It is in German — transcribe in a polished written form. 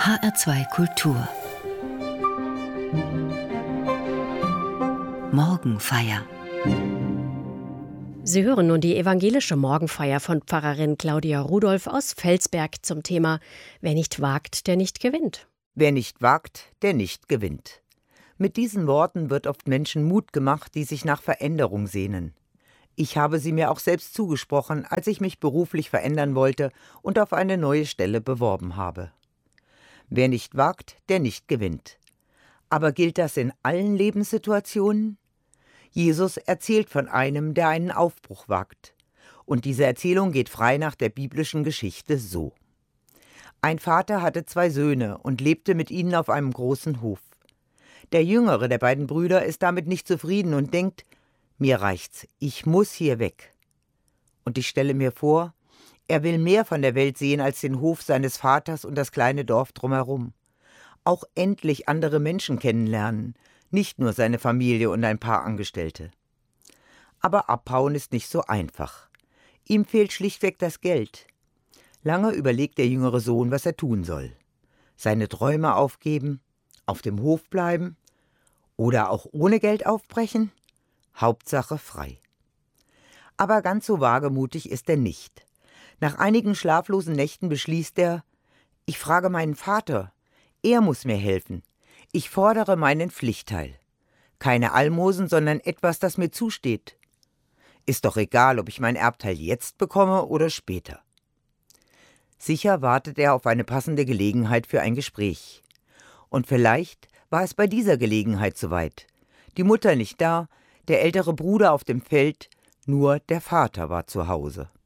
HR2 Kultur Morgenfeier. Sie hören nun die evangelische Morgenfeier von Pfarrerin Claudia Rudolph aus Felsberg zum Thema »Wer nicht wagt, der nicht gewinnt«. Wer nicht wagt, der nicht gewinnt. Mit diesen Worten wird oft Menschen Mut gemacht, die sich nach Veränderung sehnen. Ich habe sie mir auch selbst zugesprochen, als ich mich beruflich verändern wollte und auf eine neue Stelle beworben habe. Wer nicht wagt, der nicht gewinnt. Aber gilt das in allen Lebenssituationen? Jesus erzählt von einem, der einen Aufbruch wagt. Und diese Erzählung geht frei nach der biblischen Geschichte so. Ein Vater hatte 2 Söhne und lebte mit ihnen auf einem großen Hof. Der jüngere der beiden Brüder ist damit nicht zufrieden und denkt, mir reicht's, ich muss hier weg. Und ich stelle mir vor, er will mehr von der Welt sehen als den Hof seines Vaters und das kleine Dorf drumherum. Auch endlich andere Menschen kennenlernen, nicht nur seine Familie und ein paar Angestellte. Aber abhauen ist nicht so einfach. Ihm fehlt schlichtweg das Geld. Lange überlegt der jüngere Sohn, was er tun soll. Seine Träume aufgeben, auf dem Hof bleiben oder auch ohne Geld aufbrechen? Hauptsache frei. Aber ganz so wagemutig ist er nicht. Nach einigen schlaflosen Nächten beschließt er, ich frage meinen Vater, er muss mir helfen. Ich fordere meinen Pflichtteil. Keine Almosen, sondern etwas, das mir zusteht. Ist doch egal, ob ich mein Erbteil jetzt bekomme oder später. Sicher wartet er auf eine passende Gelegenheit für ein Gespräch. Und vielleicht war es bei dieser Gelegenheit soweit. Die Mutter nicht da, der ältere Bruder auf dem Feld, nur der Vater war zu Hause.